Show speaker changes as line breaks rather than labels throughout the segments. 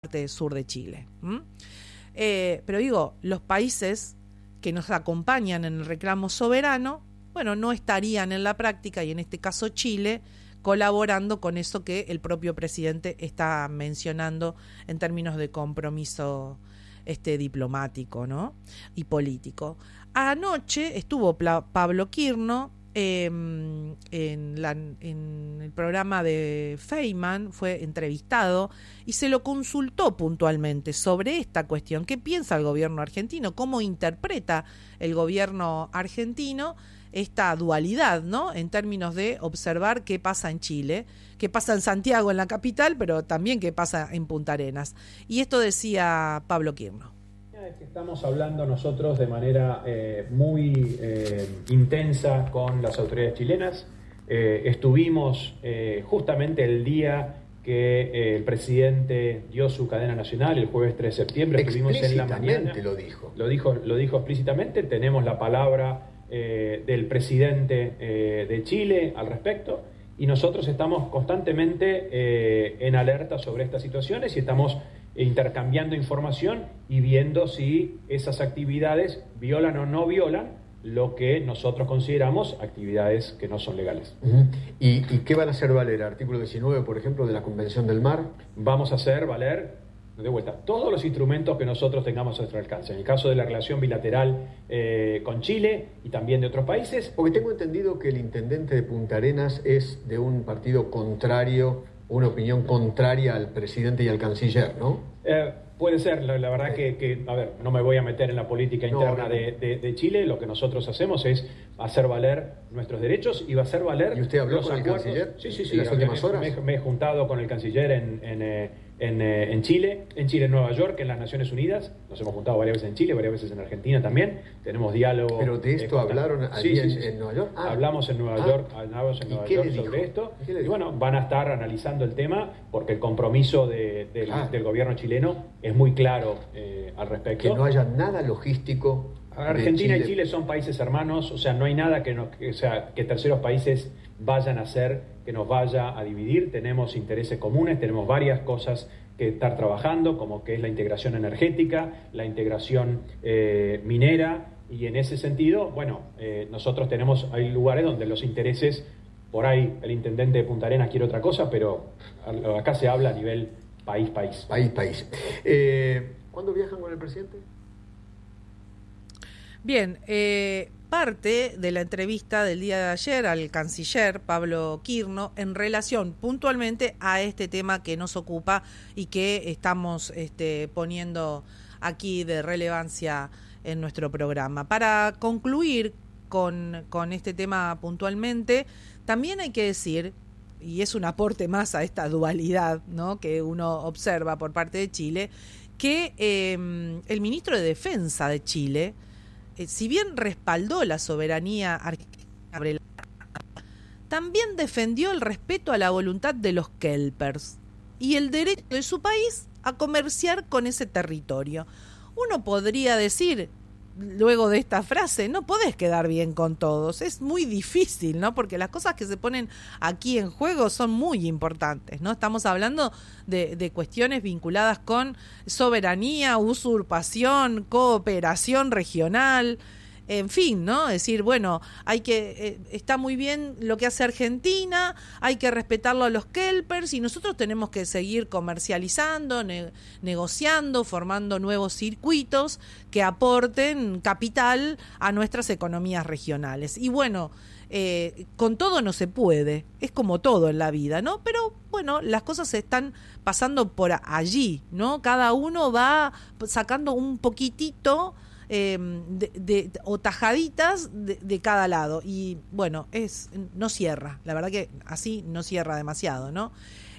parte sur de Chile. Pero digo, los países que nos acompañan en el reclamo soberano, bueno, no estarían en la práctica, y en este caso Chile, colaborando con eso que el propio presidente está mencionando en términos de compromiso diplomático, ¿no? Y político. Anoche estuvo Pablo Quirno en el programa de Feynman, fue entrevistado y se lo consultó puntualmente sobre esta cuestión. ¿Qué piensa el gobierno argentino? ¿Cómo interpreta el gobierno argentino esta dualidad, ¿no? En términos de observar qué pasa en Chile, qué pasa en Santiago, en la capital, pero también qué pasa en Punta Arenas. Y esto decía Pablo Quirno.
Es que estamos hablando nosotros de manera muy intensa con las autoridades chilenas. Estuvimos justamente el día que el presidente dio su cadena nacional, el jueves 3 de septiembre. Estuvimos en la mañana.
Lo dijo.
Lo dijo explícitamente. Tenemos la palabra del presidente de Chile al respecto, y nosotros estamos constantemente en alerta sobre estas situaciones y estamos intercambiando información y viendo si esas actividades violan o no violan lo que nosotros consideramos actividades que no son legales.
¿Y qué van a hacer valer? Artículo 19, por ejemplo, de la Convención del Mar.
Vamos a hacer valer, de vuelta, todos los instrumentos que nosotros tengamos a nuestro alcance. En el caso de la relación bilateral con Chile y también de otros países.
Porque tengo entendido que el intendente de Punta Arenas es de un partido contrario, una opinión contraria al presidente y al canciller, ¿no?
Puede ser, la verdad que, a ver, no me voy a meter en la política interna de Chile. Lo que nosotros hacemos es hacer valer nuestros derechos y va a hacer valer.
¿Y usted habló
los
con
acuerdos.
el canciller?
Sí.
¿En las últimas horas?
Me he juntado con el canciller en Chile, en Nueva York, en las Naciones Unidas. Nos hemos juntado varias veces en Chile, varias veces en Argentina también. Tenemos diálogo.
¿Pero de esto hablaron allí en Nueva York?
Hablamos en Nueva York, sobre esto. Y bueno, van a estar analizando el tema porque el compromiso del gobierno chileno es muy claro al respecto.
Que no haya nada logístico.
Argentina y Chile son países hermanos, o sea, no hay nada que terceros países vayan a hacer que nos vaya a dividir. Tenemos intereses comunes, tenemos varias cosas que estar trabajando, como que es la integración energética, la integración minera, y en ese sentido, bueno, nosotros hay lugares donde los intereses, por ahí el intendente de Punta Arenas quiere otra cosa, pero acá se habla a nivel país.
País. ¿Cuándo viajan con el presidente?
Bien, parte de la entrevista del día de ayer al canciller Pablo Quirno en relación puntualmente a este tema que nos ocupa y que estamos poniendo aquí de relevancia en nuestro programa. Para concluir con este tema puntualmente, también hay que decir, y es un aporte más a esta dualidad, ¿no?, que uno observa por parte de Chile, que el ministro de Defensa de Chile, si bien respaldó la soberanía argentina, también defendió el respeto a la voluntad de los kelpers y el derecho de su país a comerciar con ese territorio. Uno podría decir, luego de esta frase, no podés quedar bien con todos, es muy difícil, ¿no? Porque las cosas que se ponen aquí en juego son muy importantes, ¿no? Estamos hablando de cuestiones vinculadas con soberanía, usurpación, cooperación regional, en fin, ¿no? Es decir, bueno, está muy bien lo que hace Argentina, hay que respetarlo a los kelpers y nosotros tenemos que seguir comercializando, negociando, formando nuevos circuitos que aporten capital a nuestras economías regionales. Y bueno, con todo no se puede, es como todo en la vida, ¿no? Pero bueno, las cosas se están pasando por allí, ¿no? Cada uno va sacando un poquitito o tajaditas de cada lado, y bueno, no cierra, la verdad que así no cierra demasiado, ¿no?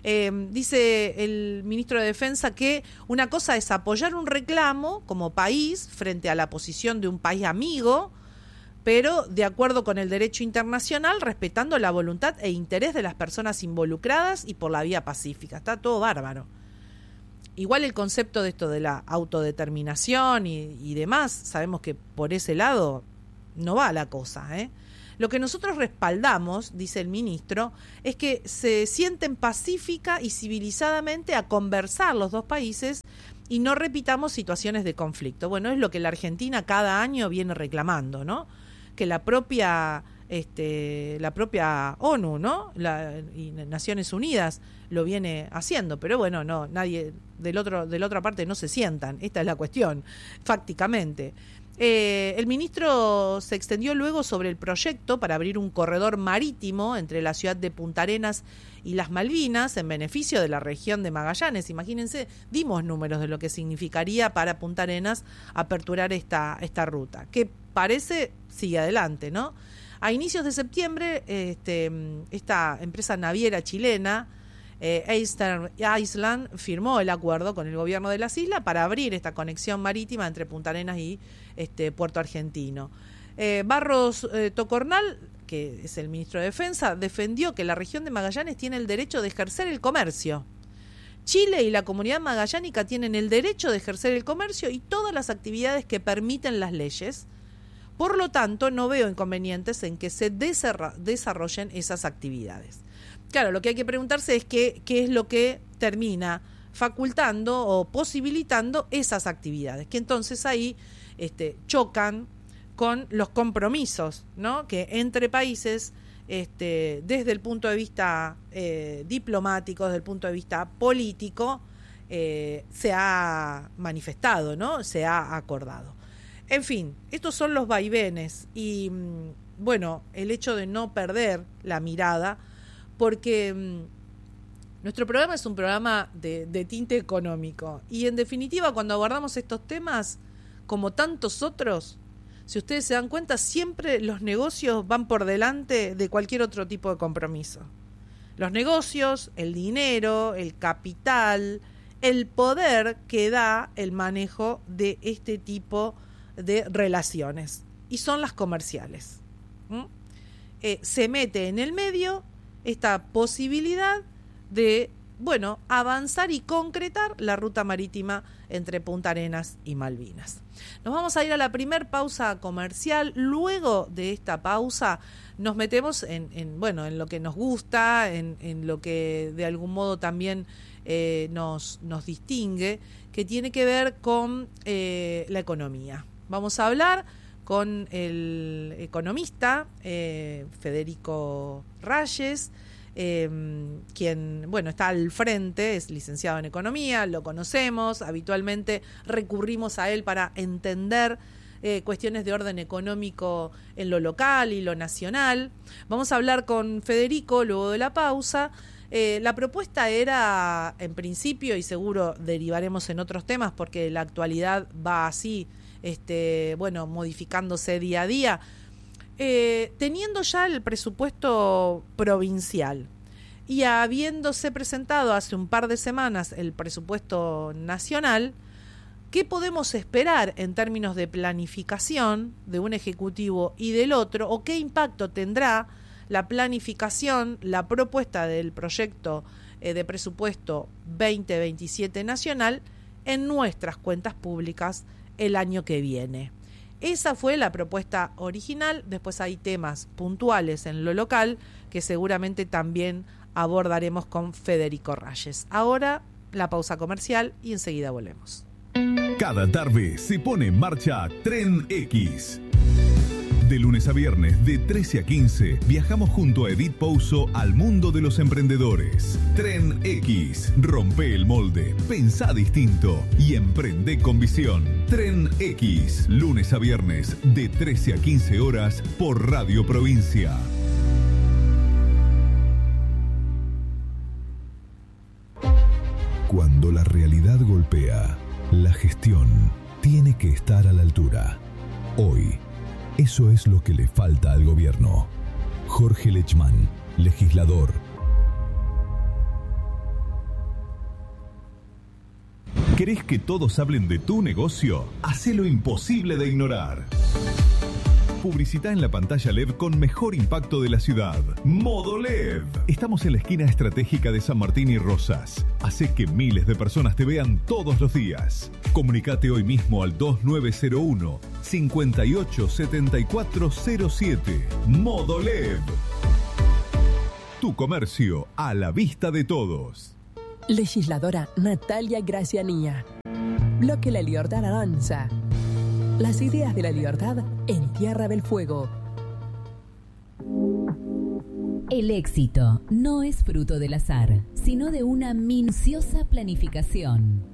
Dice el ministro de Defensa que una cosa es apoyar un reclamo como país frente a la posición de un país amigo, pero de acuerdo con el derecho internacional, respetando la voluntad e interés de las personas involucradas y por la vía pacífica. Está todo bárbaro. Igual el concepto de esto de la autodeterminación y demás, sabemos que por ese lado no va la cosa, ¿eh? Lo que nosotros respaldamos, dice el ministro, es que se sienten pacífica y civilizadamente a conversar los dos países y no repitamos situaciones de conflicto. Bueno, es lo que la Argentina cada año viene reclamando, ¿no? Que la propia ONU, ¿no? Y Naciones Unidas lo viene haciendo, pero bueno, no, nadie de la otra parte no se sientan. Esta es la cuestión, fácticamente. El ministro se extendió luego sobre el proyecto para abrir un corredor marítimo entre la ciudad de Punta Arenas y las Malvinas en beneficio de la región de Magallanes. Imagínense, dimos números de lo que significaría para Punta Arenas aperturar esta ruta, que parece sigue adelante, ¿no? A inicios de septiembre, esta empresa naviera chilena, Eastern Island, firmó el acuerdo con el gobierno de las islas para abrir esta conexión marítima entre Punta Arenas y Puerto Argentino. Barros Tocornal, que es el ministro de Defensa, defendió que la región de Magallanes tiene el derecho de ejercer el comercio. Chile y la comunidad magallánica tienen el derecho de ejercer el comercio y todas las actividades que permiten las leyes. Por lo tanto, no veo inconvenientes en que se desarrollen esas actividades. Claro, lo que hay que preguntarse es qué es lo que termina facultando o posibilitando esas actividades, que entonces ahí chocan con los compromisos, ¿no? Que entre países, desde el punto de vista diplomático, desde el punto de vista político, se ha manifestado, ¿no? Se ha acordado. En fin, estos son los vaivenes y, bueno, el hecho de no perder la mirada, porque nuestro programa es un programa de tinte económico y, en definitiva, cuando abordamos estos temas, como tantos otros, si ustedes se dan cuenta, siempre los negocios van por delante de cualquier otro tipo de compromiso. Los negocios, el dinero, el capital, el poder que da el manejo de este tipo de relaciones, y son las comerciales. Se mete en el medio esta posibilidad de, bueno, avanzar y concretar la ruta marítima entre Punta Arenas y Malvinas. Nos vamos a ir a la primer pausa comercial. Luego de esta pausa nos metemos en lo que nos gusta, en lo que de algún modo también nos distingue, que tiene que ver con la economía. Vamos a hablar con el economista Federico Rayes, quien, bueno, está al frente, es licenciado en economía, lo conocemos, habitualmente recurrimos a él para entender cuestiones de orden económico en lo local y lo nacional. Vamos a hablar con Federico luego de la pausa. La propuesta era, en principio, y seguro derivaremos en otros temas porque la actualidad va así, modificándose día a día, teniendo ya el presupuesto provincial y habiéndose presentado hace un par de semanas el presupuesto nacional, ¿qué podemos esperar en términos de planificación de un ejecutivo y del otro? ¿O qué impacto tendrá la planificación, la propuesta del proyecto de presupuesto 2027 nacional en nuestras cuentas públicas el año que viene? Esa fue la propuesta original. Después hay temas puntuales en lo local que seguramente también abordaremos con Federico Rayes. Ahora la pausa comercial y enseguida volvemos.
Cada tarde se pone en marcha Tren X. De lunes a viernes, de 13 a 15, viajamos junto a Edith Pouso al mundo de los emprendedores. Tren X. Rompe el molde, pensá distinto y emprende con visión. Tren X. Lunes a viernes, de 13 a 15 horas, por Radio Provincia. Cuando la realidad golpea, la gestión tiene que estar a la altura. Hoy, eso es lo que le falta al gobierno. Jorge Lechmann, legislador. ¿Querés que todos hablen de tu negocio? Hacé lo imposible de ignorar. Publicita en la pantalla LED con mejor impacto de la ciudad. Modo LED. Estamos en la esquina estratégica de San Martín y Rosas. Hace que miles de personas te vean todos los días. Comunicate hoy mismo al 2901 587407. Modo LED. Tu comercio a la vista de todos.
Legisladora Natalia Gracianía. Bloque La Libertad avanza. Las ideas de la libertad en Tierra del Fuego.
El éxito no es fruto del azar, sino de una minuciosa planificación.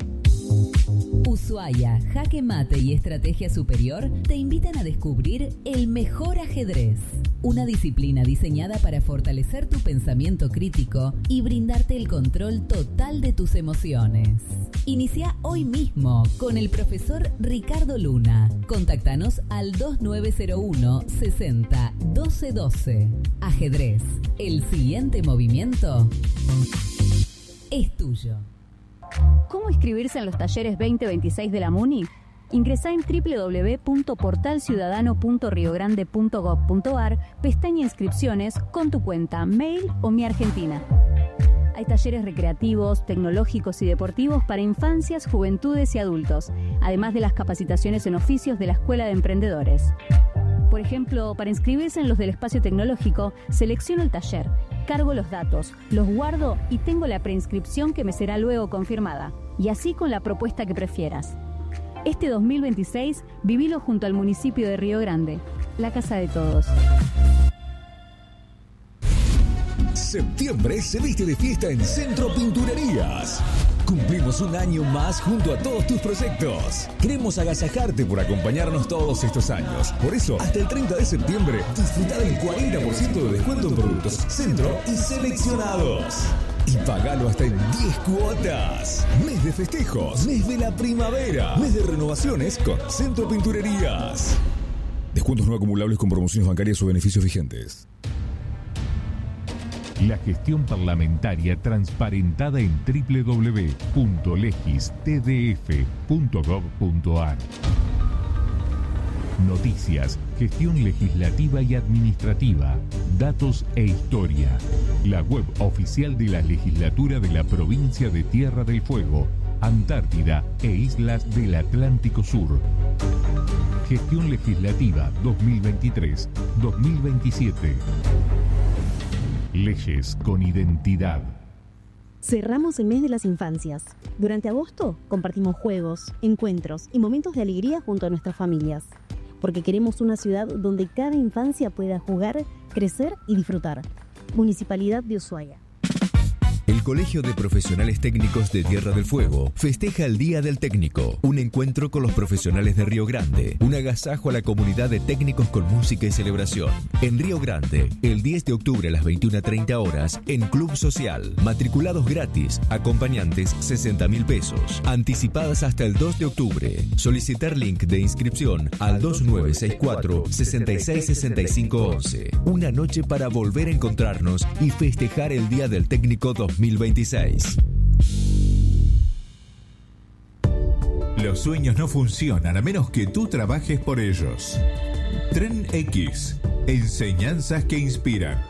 Ushuaia, Jaque Mate y Estrategia Superior te invitan a descubrir el mejor ajedrez, una disciplina diseñada para fortalecer tu pensamiento crítico y brindarte el control total de tus emociones. Inicia hoy mismo con el profesor Ricardo Luna. Contáctanos al 2901 60 12 12. Ajedrez, el siguiente movimiento es tuyo.
¿Cómo inscribirse en los talleres 2026 de la MUNI? Ingresá en www.portalciudadano.riogrande.gov.ar, pestaña Inscripciones, con tu cuenta, mail o Mi Argentina. Hay talleres recreativos, tecnológicos y deportivos para infancias, juventudes y adultos, además de las capacitaciones en oficios de la Escuela de Emprendedores. Por ejemplo, para inscribirse en los del espacio tecnológico, selecciono el taller, cargo los datos, los guardo y tengo la preinscripción que me será luego confirmada. Y así con la propuesta que prefieras. Este 2026, vivilo junto al municipio de Río Grande, la casa de todos.
Septiembre se viste de fiesta en Centro Pinturerías. Cumplimos un año más junto a todos tus proyectos. Queremos agasajarte por acompañarnos todos estos años. Por eso, hasta el 30 de septiembre, disfruta del 40% de descuento en productos Centro y seleccionados. Y pagalo hasta en 10 cuotas. Mes de festejos, mes de la primavera, mes de renovaciones con Centro Pinturerías. Descuentos no acumulables con promociones bancarias o beneficios vigentes.
La gestión parlamentaria transparentada en www.legistdf.gov.ar. Noticias, gestión legislativa y administrativa, datos e historia. La web oficial de la legislatura de la provincia de Tierra del Fuego, Antártida e Islas del Atlántico Sur. Gestión legislativa 2023-2027. Leyes con identidad.
Cerramos el mes de las infancias. Durante agosto compartimos juegos, encuentros y momentos de alegría junto a nuestras familias. Porque queremos una ciudad donde cada infancia pueda jugar, crecer y disfrutar. Municipalidad de Ushuaia.
El Colegio de Profesionales Técnicos de Tierra del Fuego festeja el Día del Técnico, un encuentro con los profesionales de Río Grande, un agasajo a la comunidad de técnicos con música y celebración. En Río Grande, el 10 de octubre a las 21:30 horas, en Club Social. Matriculados gratis, acompañantes 60.000 pesos. Anticipadas hasta el 2 de octubre. Solicitar link de inscripción al 2964 666511. Una noche para volver a encontrarnos y festejar el Día del Técnico 2026.
Los sueños no funcionan a menos que tú trabajes por ellos. Tren X. Enseñanzas que inspiran.